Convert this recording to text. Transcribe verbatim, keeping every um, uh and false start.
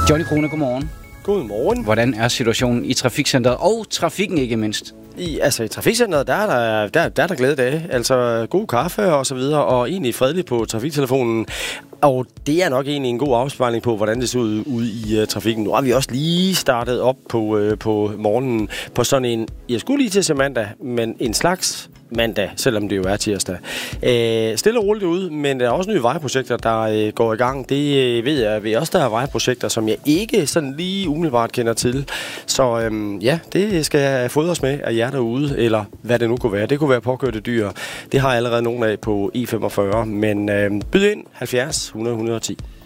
Johnny Krone, godmorgen. Godmorgen. Hvordan er situationen i trafikcenteret og trafikken ikke mindst? I, altså i trafikcenteret, der er der, der, der, er der glæde dage. Altså god kaffe og så videre, og egentlig fredeligt på trafiktelefonen. Og det er nok egentlig en god afspejling på, hvordan det ser ud ude i uh, trafikken. Nu har vi også lige startet op på, uh, på morgenen på sådan en, jeg skulle lige til at sige mandag, men en slags mandag, selvom det jo er tirsdag. Øh, stille og roligt ud, men der er også nye vejprojekter, der øh, går i gang. Det øh, ved jeg ved også, der er vejprojekter, som jeg ikke sådan lige umiddelbart kender til. Så øh, ja, det skal jeg fodres med af jer derude, eller hvad det nu kunne være. Det kunne være påkørte dyr. Det har jeg allerede nogle af på E femogfyrre, men øh, byd ind halvfjerds hundrede et hundrede og ti.